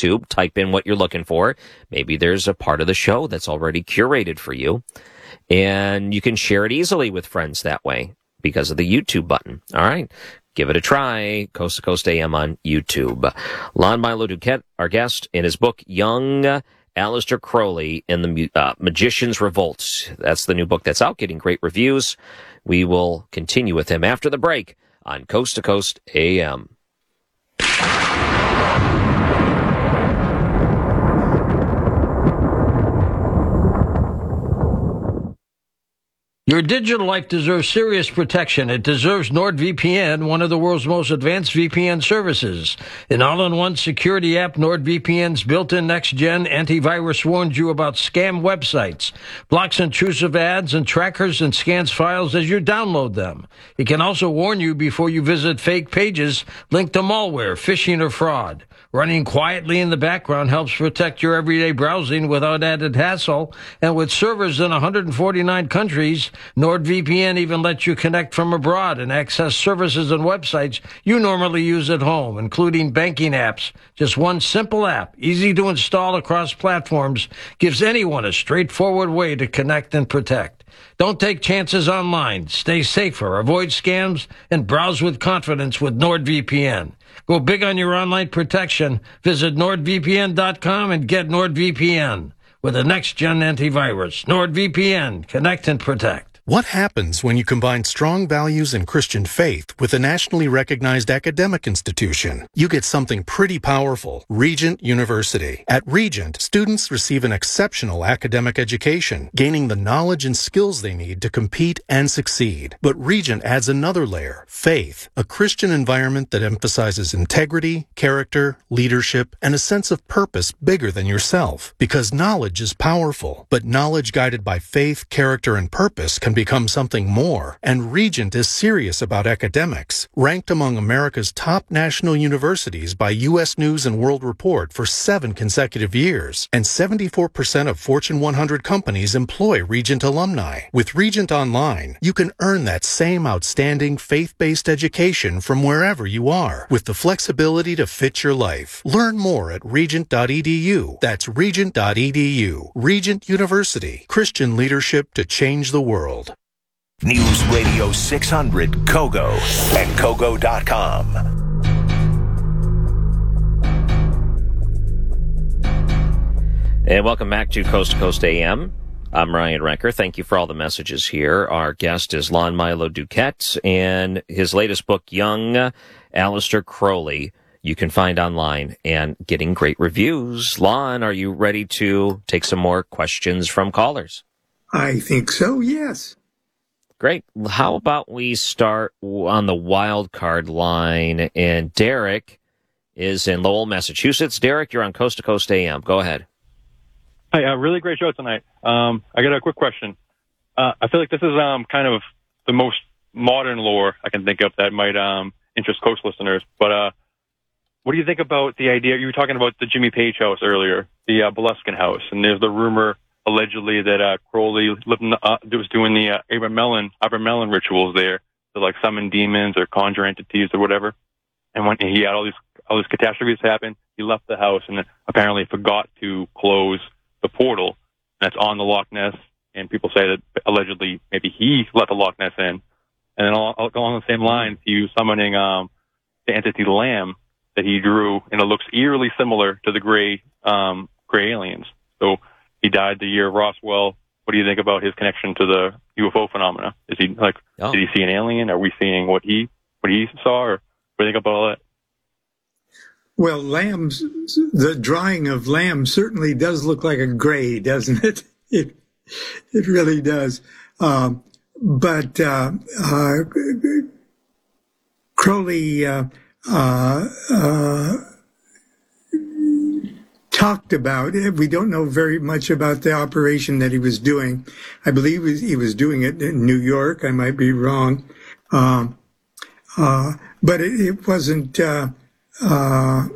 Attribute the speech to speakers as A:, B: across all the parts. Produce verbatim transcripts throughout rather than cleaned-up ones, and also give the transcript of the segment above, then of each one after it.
A: YouTube, type in what you're looking for. Maybe there's a part of the show that's already curated for you, and you can share it easily with friends that way because of the YouTube button. All right. Give it a try. Coast to Coast A M on YouTube. Lon Milo Duquette, our guest, in his book, Young Aleister Crowley and the uh, Magician's Revolt. That's the new book that's out, getting great reviews. We will continue with him after the break on Coast to Coast A M.
B: Your digital life deserves serious protection. It deserves NordVPN, one of the world's most advanced V P N services. An all-in-one security app, NordVPN's built-in next-gen antivirus warns you about scam websites, blocks intrusive ads and trackers, and scans files as you download them. It can also warn you before you visit fake pages linked to malware, phishing, or fraud. Running quietly in the background helps protect your everyday browsing without added hassle. And with servers in one hundred forty-nine countries, NordVPN even lets you connect from abroad and access services and websites you normally use at home, including banking apps. Just one simple app, easy to install across platforms, gives anyone a straightforward way to connect and protect. Don't take chances online. Stay safer, avoid scams, and browse with confidence with NordVPN. Go big on your online protection. Visit nord V P N dot com and get NordVPN with a next-gen antivirus. NordVPN. Connect and protect.
C: What happens when you combine strong values and Christian faith with a nationally recognized academic institution? You get something pretty powerful. Regent University. At Regent, students receive an exceptional academic education, gaining the knowledge and skills they need to compete and succeed. But Regent adds another layer, faith, a Christian environment that emphasizes integrity, character, leadership, and a sense of purpose bigger than yourself. Because knowledge is powerful, but knowledge guided by faith, character, and purpose can become something more, and Regent is serious about academics. Ranked among America's top national universities by U S News and World Report for seven consecutive years, and seventy-four percent of Fortune one hundred companies employ Regent alumni. With Regent Online, you can earn that same outstanding faith-based education from wherever you are, with the flexibility to fit your life. Learn more at regent dot e d u. That's regent dot e d u. Regent University, Christian leadership to change the world.
D: News Radio six hundred Kogo and Kogo dot com.
A: And welcome back to Coast to Coast A M. I'm Ryan Recker. Thank you for all the messages here. Our guest is Lon Milo Duquette, and his latest book, Young Aleister Crowley, you can find online and getting great reviews. Lon, are you ready to take some more questions from callers?
E: I think so, yes.
A: Great. How about we start on the wild card line, and Derek is in Lowell, Massachusetts. Derek, you're on Coast to Coast A M. Go ahead.
F: Hi, a really great show tonight. Um, I got a quick question. Uh, I feel like this is um, kind of the most modern lore I can think of that might um, interest Coast listeners. But uh, what do you think about the idea? You were talking about the Jimmy Page house earlier, the uh, Beluskin house, and there's the rumor allegedly that uh, Crowley lived in the, uh, was doing the uh, Abramelin, Abramelin rituals there to like summon demons or conjure entities or whatever. And when he had all these all these catastrophes happen, he left the house and apparently forgot to close the portal that's on the Loch Ness. And people say that allegedly maybe he let the Loch Ness in. And then all, all along the same lines, he was summoning um, the entity Lamb that he drew, and it looks eerily similar to the gray um, gray aliens. So he died the year of Roswell. What do you think about his connection to the U F O phenomena? Is he like, oh. Did he see an alien? Are we seeing what he what he saw? Or what do you think about all that?
E: Well, Lamb's the drawing of Lamb certainly does look like a gray, doesn't it? It it really does. Um, but uh, uh, Crowley uh, uh, uh, talked about it. We don't know very much about the operation that he was doing. I believe he was doing it in New York. I might be wrong. Um, uh, but it, it wasn't, uh, uh,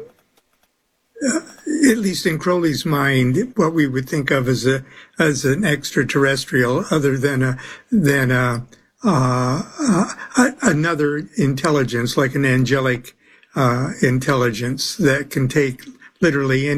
E: at least in Crowley's mind, what we would think of as a, as an extraterrestrial, other than a, than a, uh, uh, another intelligence, like an angelic, uh, intelligence that can take literally any